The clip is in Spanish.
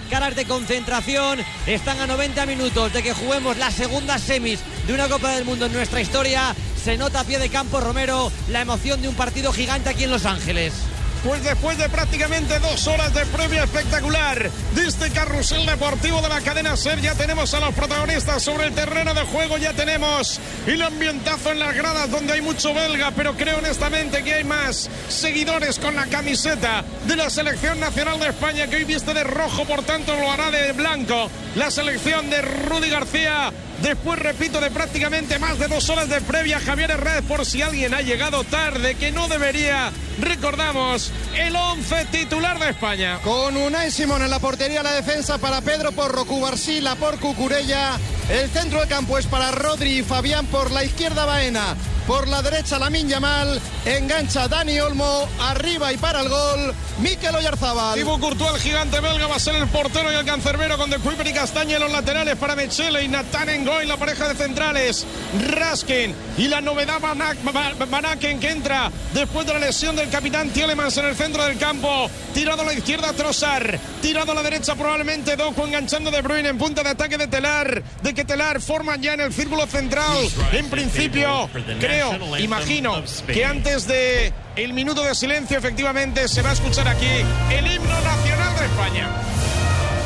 caras de concentración. Están a 90 minutos de que juguemos las segundas semis de una Copa del Mundo en nuestra historia. Se nota a pie de campo, Romero, la emoción de un partido gigante aquí en Los Ángeles. Pues después de prácticamente 2 horas de previa espectacular de este carrusel deportivo de la cadena SER, ya tenemos a los protagonistas sobre el terreno de juego, ya tenemos el ambientazo en las gradas donde hay mucho belga, pero creo honestamente que hay más seguidores con la camiseta de la selección nacional de España, que hoy viste de rojo, por tanto lo hará de blanco la selección de Rudy García. Después, repito, de prácticamente más de 2 horas de previa, Javier Herrera, por si alguien ha llegado tarde, que no debería, recordamos el 11 titular de España. Con Unai Simón en la portería, la defensa para Pedro Porro, Cubarsí, Laporte, Cucurella. El centro del campo es para Rodri y Fabián, por la izquierda Baena, por la derecha Lamine Yamal, engancha Dani Olmo, arriba y para el gol Mikel Oyarzabal. Thibaut Courtois, el gigante belga, va a ser el portero y el cancerbero, con De Kuyper y Castaña en los laterales para Mechele y Nathan Ngoy, la pareja de centrales, Raskin y la novedad Van Aken, que entra después de la lesión del capitán Tielemans en el centro del campo. Tirado a la izquierda Trossard, tirado a la derecha probablemente Doku, enganchando De Bruyne en punta de ataque de Telar, de que Telar forman ya en el círculo central. En principio, creo, imagino que antes de el minuto de silencio efectivamente se va a escuchar aquí el himno nacional de España.